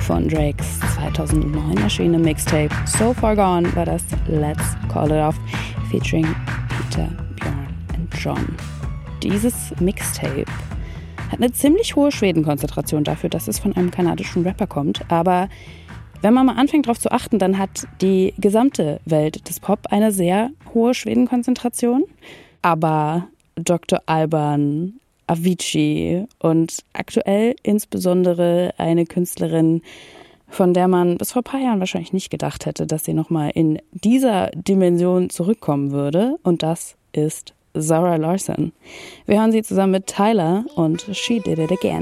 von Drakes 2009 erschienene Mixtape So Far Gone war das Let's Call It Off featuring Peter, Björn und John. Dieses Mixtape hat eine ziemlich hohe Schwedenkonzentration dafür, dass es von einem kanadischen Rapper kommt, aber wenn man mal anfängt darauf zu achten, dann hat die gesamte Welt des Pop eine sehr hohe Schwedenkonzentration. Aber Dr. Alban, Avicii und aktuell insbesondere eine Künstlerin, von der man bis vor ein paar Jahren wahrscheinlich nicht gedacht hätte, dass sie nochmal in dieser Dimension zurückkommen würde. Und das ist Zara Larsson. Wir hören sie zusammen mit Tyler und She Did It Again.